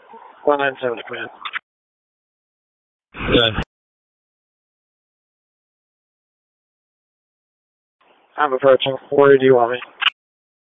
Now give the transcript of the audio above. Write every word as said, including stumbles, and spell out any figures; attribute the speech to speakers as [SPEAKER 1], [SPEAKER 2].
[SPEAKER 1] one nine seven, command.
[SPEAKER 2] Good.
[SPEAKER 1] I'm approaching. Where do you want me?